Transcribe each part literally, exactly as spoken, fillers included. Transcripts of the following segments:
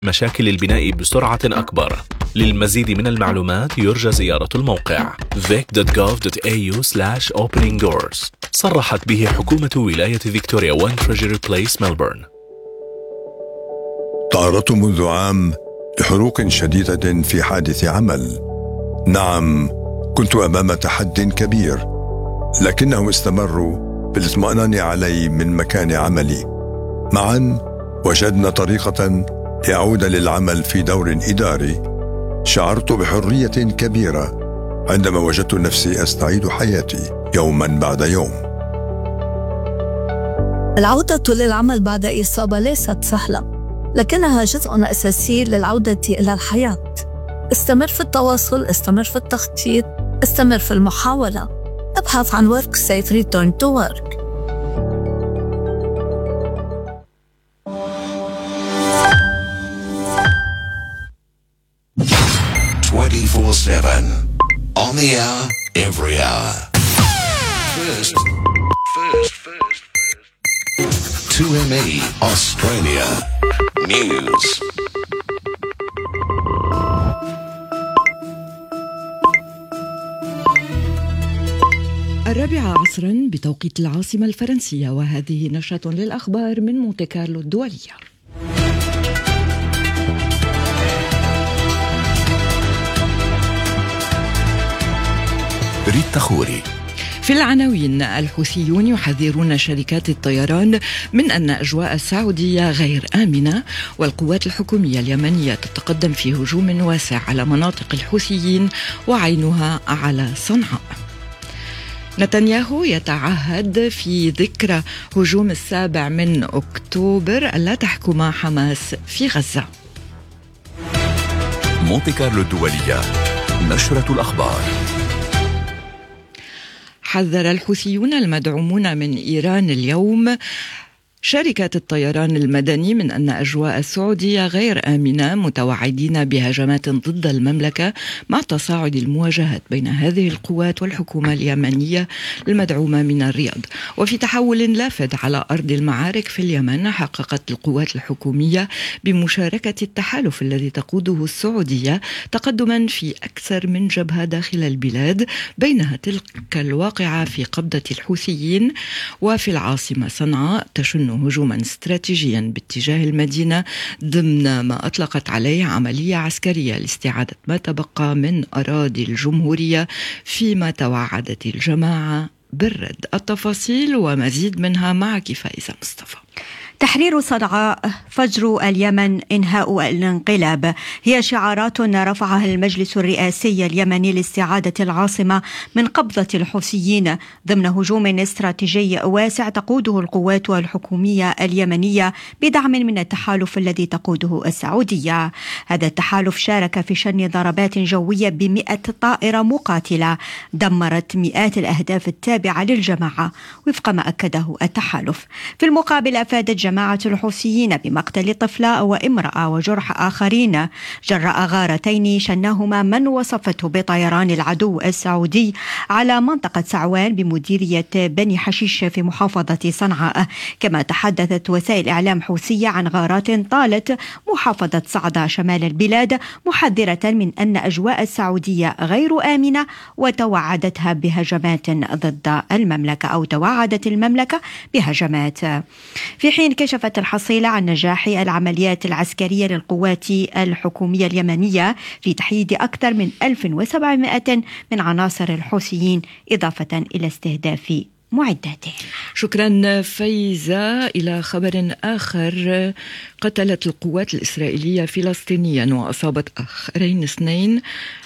مشاكل البناء بسرعة أكبر. للمزيد من المعلومات يرجى زيارة الموقع فيك دوت جوف دوت إيه يو سلاش أوبنينج دورز. صرحت به حكومة ولاية فيكتوريا وان تريجري بليس ملبورن. تعرضت منذ عام لحروق شديدة في حادث عمل. نعم، كنت أمام تحد كبير، لكنهم استمروا بالاطمئنان علي من مكان عملي. معا وجدنا طريقة لأعود للعمل في دور إداري. شعرت بحرية كبيرة عندما وجدت نفسي أستعيد حياتي يوما بعد يوم. العودة للعمل بعد إصابة ليست سهلة، لكنها جزء أساسي للعودة إلى الحياة. استمر في التواصل، استمر في التخطيط، استمر في المحاولة. ابحث عن Work Safe Return to Work. twenty-four seven on the hour, every hour. First, first, first, first. two M E Australia News. الرابعة عصرا بتوقيت العاصمة الفرنسية، وهذه نشرة للأخبار من مونتي كارلو الدولية. ريت تخوري. في العناوين: الحوثيون يحذرون شركات الطيران من أن أجواء السعودية غير آمنة، والقوات الحكومية اليمنية تتقدم في هجوم واسع على مناطق الحوثيين وعينها على صنعاء. نتنياهو يتعهد في ذكرى هجوم السابع من أكتوبر ألا تحكم حماس في غزة. مونتي كارلو الدولية، نشرة الأخبار. حذر الحوثيون المدعومون من إيران اليوم شركات الطيران المدني من أن أجواء السعودية غير آمنة، متوعدين بهجمات ضد المملكة مع تصاعد المواجهات بين هذه القوات والحكومة اليمنية المدعومة من الرياض. وفي تحول لافت على أرض المعارك في اليمن، حققت القوات الحكومية بمشاركة التحالف الذي تقوده السعودية تقدما في أكثر من جبهة داخل البلاد، بينها تلك الواقعة في قبضة الحوثيين. وفي العاصمة صنعاء تشن هجوما استراتيجيا باتجاه المدينة ضمن ما أطلقت عليه عملية عسكرية لاستعادة ما تبقى من أراضي الجمهورية، فيما توعدت الجماعة بالرد. التفاصيل ومزيد منها معك فائزة مصطفى. تحرير صنعاء، فجر اليمن، إنهاء الانقلاب، هي شعارات رفعها المجلس الرئاسي اليمني لاستعادة العاصمة من قبضة الحوثيين ضمن هجوم استراتيجي واسع تقوده القوات الحكومية اليمنية بدعم من التحالف الذي تقوده السعودية. هذا التحالف شارك في شن ضربات جوية بمئة طائرة مقاتلة دمرت مئات الأهداف التابعة للجماعة وفق ما أكده التحالف. في المقابل أفادت جماعة الحوثيين بمقتل طفلة وامرأة وجرح آخرين جراء غارتين شناهما من وصفته بطيران العدو السعودي على منطقة سعوان بمديرية بني حشيش في محافظة صنعاء. كما تحدثت وسائل إعلام حوثية عن غارات طالت محافظة صعدة شمال البلاد، محذرة من أن أجواء السعودية غير آمنة، وتوعدتها بهجمات ضد المملكة أو توعدت المملكة بهجمات. في حين كشفت الحصيلة عن نجاح العمليات العسكرية للقوات الحكومية اليمنية في تحييد أكثر من ألف وسبعمائة من عناصر الحوثيين، إضافة إلى استهداف معداتهم. شكرا فايزة. إلى خبر آخر: قتلت القوات الإسرائيلية فلسطينيا وأصابت آخرين اثنين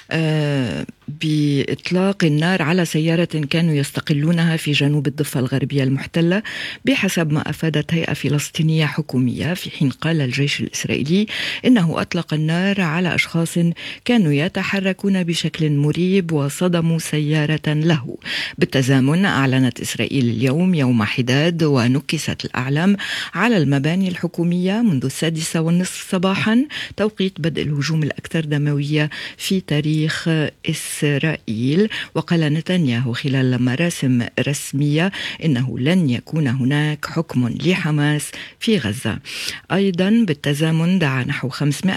آه بإطلاق النار على سيارة كانوا يستقلونها في جنوب الضفة الغربية المحتلة، بحسب ما أفادت هيئة فلسطينية حكومية. في حين قال الجيش الإسرائيلي إنه أطلق النار على أشخاص كانوا يتحركون بشكل مريب وصدموا سيارة له. بالتزامن أعلنت إسرائيل إسرائيل اليوم يوم حداد، ونكست الأعلام على المباني الحكومية منذ السادسة والنصف صباحا توقيت بدء الهجوم الأكثر دموية في تاريخ إسرائيل. وقال نتنياهو خلال مراسم رسمية إنه لن يكون هناك حكم لحماس في غزة. أيضا بالتزامن دعا نحو خمسمائة